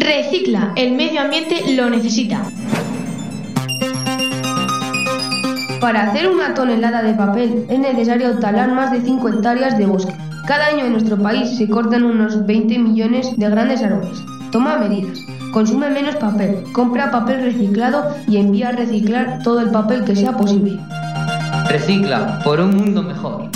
Recicla, el medio ambiente lo necesita. Para hacer 1 tonelada de papel es necesario talar más de 5 hectáreas de bosque. Cada año en nuestro país se cortan unos 20 millones de grandes árboles. Toma medidas. Consume menos papel, compra papel reciclado y envía a reciclar todo el papel que sea posible. Recicla por un mundo mejor.